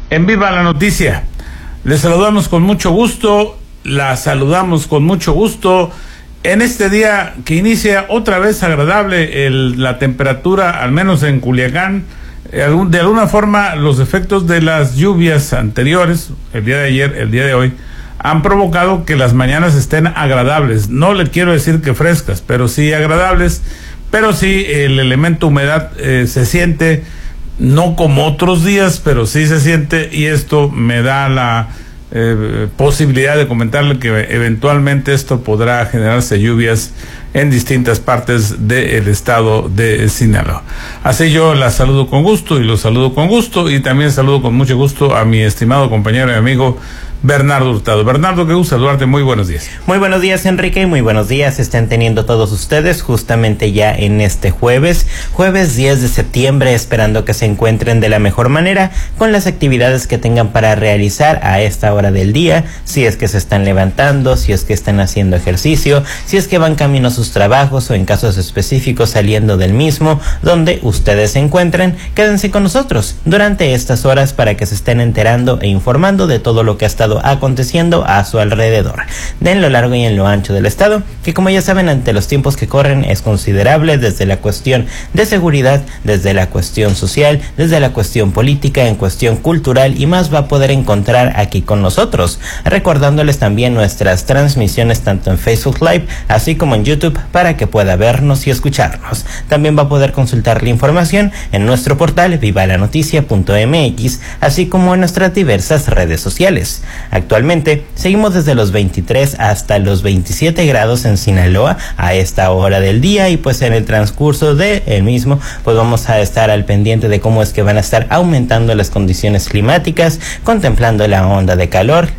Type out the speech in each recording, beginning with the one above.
en Viva la Noticia. Les saludamos con mucho gusto, la saludamos con mucho gusto en este día que inicia otra vez agradable la temperatura, al menos en Culiacán. De alguna forma los efectos de las lluvias anteriores, el día de ayer, el día de hoy, han provocado que las mañanas estén agradables. No le quiero decir que frescas, pero sí agradables, pero sí el elemento humedad se siente, no como otros días, pero sí se siente, y esto me da la posibilidad de comentarle que eventualmente esto podrá generarse lluvias en distintas partes del estado de Sinaloa. Así yo la saludo con gusto y los saludo con gusto, y también saludo con mucho gusto a mi estimado compañero y amigo Bernardo Hurtado. Bernardo, qué gusto saludarte, muy buenos días. Muy buenos días, Enrique, y muy buenos días estén teniendo todos ustedes justamente ya en este jueves 10 de septiembre, esperando que se encuentren de la mejor manera con las actividades que tengan para realizar a esta hora del día, si es que se están levantando, si es que están haciendo ejercicio, si es que van camino a sus trabajos o en casos específicos saliendo del mismo, donde ustedes se encuentren. Quédense con nosotros durante estas horas para que se estén enterando e informando de todo lo que ha estado aconteciendo a su alrededor, de en lo largo y en lo ancho del estado, que como ya saben, ante los tiempos que corren es considerable, desde la cuestión de seguridad, desde la cuestión social, desde la cuestión política, en cuestión cultural y más, va a poder encontrar aquí con nosotros, recordándoles también nuestras transmisiones tanto en Facebook Live así como en YouTube para que pueda vernos y escucharnos. También va a poder consultar la información en nuestro portal vivalanoticia.mx, así como en nuestras diversas redes sociales. Actualmente seguimos desde los 23 hasta los 27 grados en Sinaloa a esta hora del día, y pues en el transcurso de el mismo pues vamos a estar al pendiente de cómo es que van a estar aumentando las condiciones climáticas, contemplando la onda de calor,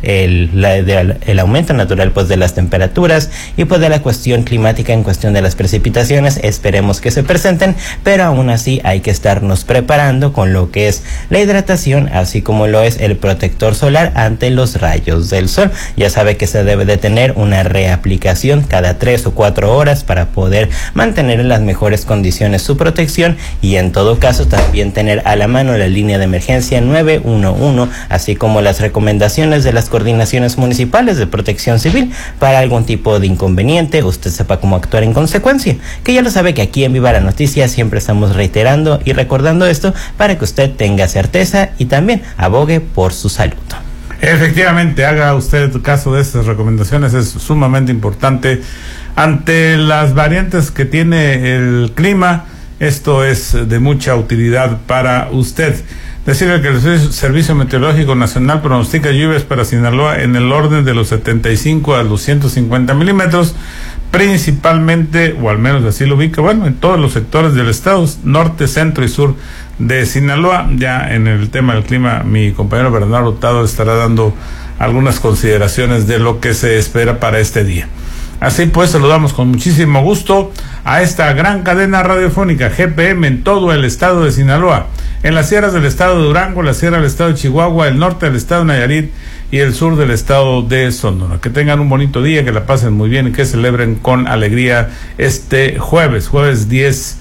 el aumento natural pues de las temperaturas y pues de la cuestión climática en cuestión de las precipitaciones. Esperemos que se presenten, pero aún así hay que estarnos preparando con lo que es la hidratación, así como lo es el protector solar ante los rayos del sol. Ya sabe que se debe de tener una reaplicación cada 3 o 4 horas para poder mantener en las mejores condiciones su protección, y en todo caso también tener a la mano la línea de emergencia 911, así como las recomendaciones de las coordinaciones municipales de protección civil para algún tipo de inconveniente. Usted sepa cómo actuar en consecuencia, que ya lo sabe que aquí en Viva la Noticia siempre estamos reiterando y recordando esto para que usted tenga certeza y también abogue por su salud. Efectivamente, haga usted caso de estas recomendaciones, es sumamente importante ante las variantes que tiene el clima. Esto es de mucha utilidad para usted. Decirle que el Servicio Meteorológico Nacional pronostica lluvias para Sinaloa en el orden de los 75 a los 150 milímetros, principalmente, o al menos así lo ubica, en todos los sectores del estado, norte, centro y sur de Sinaloa. Ya en el tema del clima, mi compañero Bernardo Hurtado estará dando algunas consideraciones de lo que se espera para este día. Así pues, saludamos con muchísimo gusto a esta gran cadena radiofónica GPM en todo el estado de Sinaloa, en las sierras del estado de Durango, la sierra del estado de Chihuahua, el norte del estado de Nayarit y el sur del estado de Sonora. Que tengan un bonito día, que la pasen muy bien y que celebren con alegría este jueves 10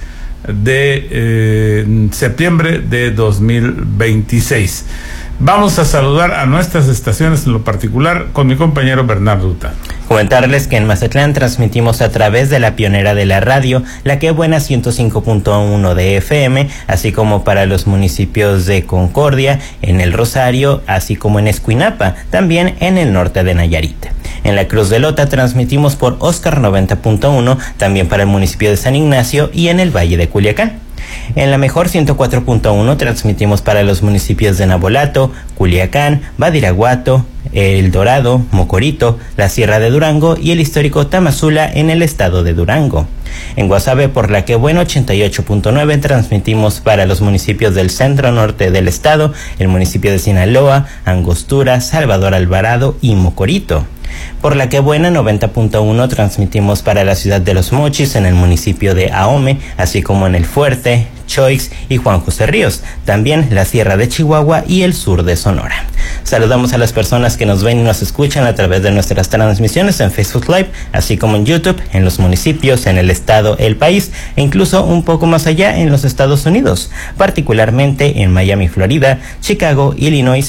de septiembre de 2026. Vamos a saludar a nuestras estaciones, en lo particular con mi compañero Bernardo Hurtado. Comentarles que en Mazatlán transmitimos a través de la pionera de la radio, La Que Buena 105.1 de FM, así como para los municipios de Concordia, en el Rosario, así como en Escuinapa, también en el norte de Nayarit. En la Cruz de Lota transmitimos por Oscar 90.1, también para el municipio de San Ignacio y en el Valle de Culiacán. En la Mejor 104.1 transmitimos para los municipios de Nabolato, Culiacán, Badiraguato, El Dorado, Mocorito, la Sierra de Durango y el histórico Tamazula en el estado de Durango. En Guasave por La Que Buena 88.9 transmitimos para los municipios del centro norte del estado, el municipio de Sinaloa, Angostura, Salvador Alvarado y Mocorito. Por La Que Buena 90.1 transmitimos para la ciudad de Los Mochis en el municipio de Ahome, así como en El Fuerte, Choix y Juan José Ríos, también la Sierra de Chihuahua y el sur de Sonora. Saludamos a las personas que nos ven y nos escuchan a través de nuestras transmisiones en Facebook Live, así como en YouTube, en los municipios, en el estado, el país e incluso un poco más allá en los Estados Unidos, particularmente en Miami, Florida, Chicago, Illinois,